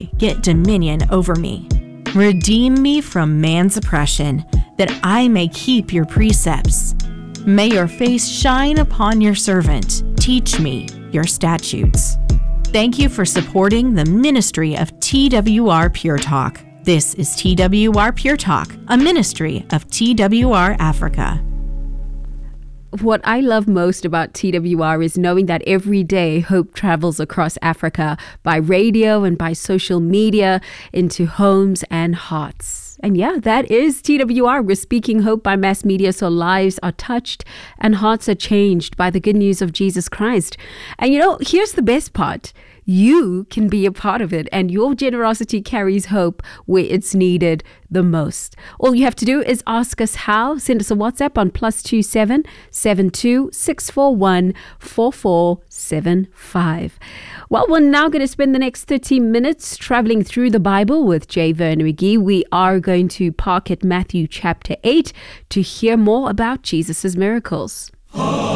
get dominion over me. Redeem me from man's oppression, that I may keep your precepts. May your face shine upon your servant. Teach me your statutes. Thank you for supporting the ministry of TWR Pure Talk. This is TWR Pure Talk, a ministry of TWR Africa. What I love most about TWR is knowing that every day hope travels across Africa by radio and by social media into homes and hearts. And yeah, that is TWR. We're speaking hope by mass media so lives are touched and hearts are changed by the good news of Jesus Christ. And here's the best part. You can be a part of it, and your generosity carries hope where it's needed the most. All you have to do is ask us how. Send us a WhatsApp on +27 72 641 4475. Well, we're now going to spend the next 30 minutes traveling through the Bible with J. Vernon McGee. We are going to park at Matthew chapter 8 to hear more about Jesus' miracles.